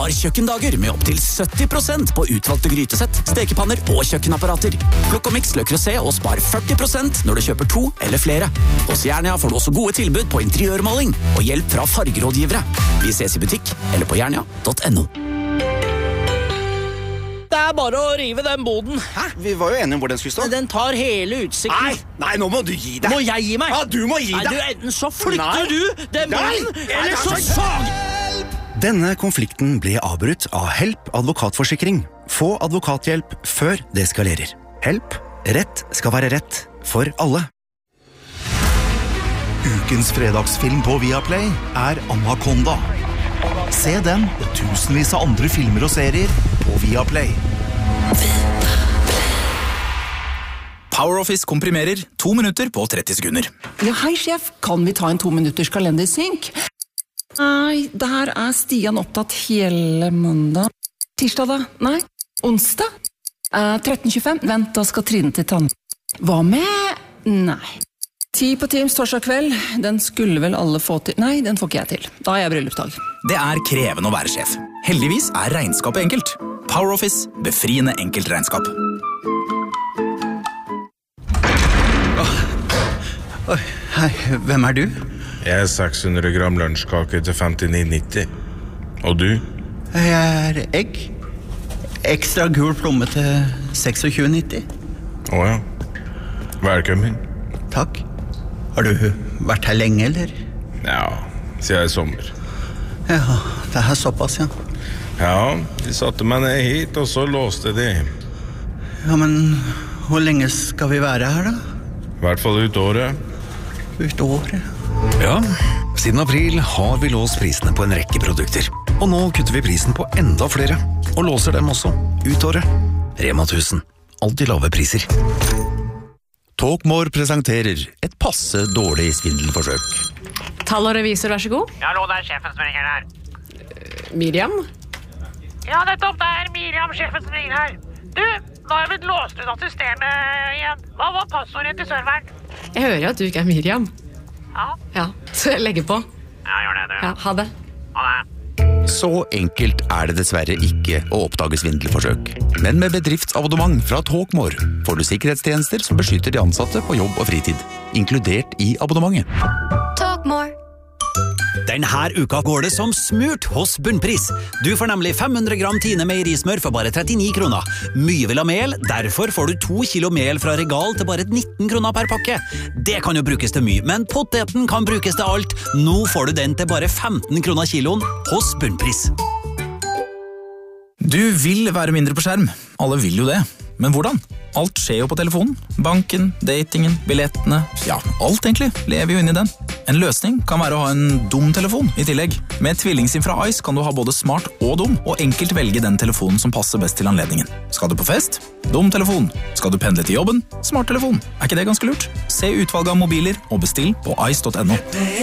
Har kjøkkendager med opp til 70% på utvalgte grytesett, stekepanner og kjøkkenapparater. Plukk og miks Le Creuset og spar 40% når du kjøper 2 eller flere. Hos Jernia får du også gode tilbud på interiørmaling og hjelp fra fargerådgivere. Vi ses i butikk eller på jernia.no. Det bare å rive den boden. Hæ? Vi var jo enige om hvor den skulle stå. Den tar hele utsikten. Nei, nå må du gi deg. Må jeg gi meg? Ja, du må gi deg. Nei, enten så flytter du den boden, eller så Denne konflikten ble avbrutt av Help advokatforsikring. Få advokathjelp før det eskalerer. Help. Rett skal være rett for alle. Ukens fredagsfilm på Viaplay er Anaconda. Se den og tusenvis av andre filmer og serier på Viaplay. PowerOffice komprimerer 2 minutter på 30 sekunder. Ja, hei sjef, kan vi ta en 2 minutters kalendersynk? Nei, der er Stian opptatt hele mandag. Tirsdag da? Nei. Onsdag? 13.25? Vent, da skal Trine til tann. Hva med? Nei. 10 på Teams torsdag kveld. Den skulle vel alle få til. Nei, den får ikke jeg til. Da er jeg bryllupsdag. Det er krevende å være sjef. Heldigvis er regnskapet enkelt. PowerOffice, befriende enkelt regnskap. Hei, hvem er du? Jeg er 600 gram lunsjkake til 59,90. Og du? Jeg er egg. Ekstra gul plomme til 26,90. Åja. Velkommen. Takk. Har du vært her lenge, eller? Ja, siden i sommer. Ja, det er såpass, ja. Ja, de satte meg ned hit, og så låste de. Ja, men hvor lenge skal vi være her, da? I hvert fall ut året. Ut året? Ja, siden april har vi låst prisene på en rekke produkter. Og nå kutter vi prisen på enda flere, og låser dem også ut året. Rema 1000. Alltid lave priser. Talkmore presenterer et passe dårlig svindelforsøk. Tall og revisor, vær så god. Ja, hallo, det er sjefen som ringer her. Miriam? Ja, nettopp, det er Miriam, sjefen som ringer her. Du, nå har jeg blitt låst ut av systemet igjen. Hva var passordet til serveren? Jeg hører jo at du ikke er Miriam. Ja, så jeg legger på. Ja, gjør det, du. Ja, ha det. Ha det. Så enkelt er det dessverre ikke å oppdage svindelforsøk. Men med bedriftsabonnement fra Talkmore får du sikkerhetstjenester som beskytter de ansatte på jobb og fritid, inkludert i abonnementet. Talkmore. Denne uka går det som smurt hos Bunnpris. Du får nemlig 500 gram Tine meierismør for bare 39 kroner. Mye vil ha mel, derfor får du 2 kilo mel fra Regal til bare 19 kroner per pakke. Det kan jo brukes til mye, men poteten kan brukes til alt. Nå får du den til bare 15 kroner kiloen hos Bunnpris. Du vil være mindre på skjerm. Alle vil jo det. Men hvordan? Alt skjer jo på telefonen. Banken, datingen, billettene. Ja, alt egentlig lever jo inn i den. En løsning kan være å ha en dum telefon i tillegg. Med tvillingsim fra Ice kan du ha både smart og dum, og enkelt velge den telefonen som passer best til anledningen. Skal du på fest? Dum telefon. Skal du pendle til jobben? Smart telefon. Er ikke det ganske lurt? Se utvalget av mobiler og bestill på ice.no.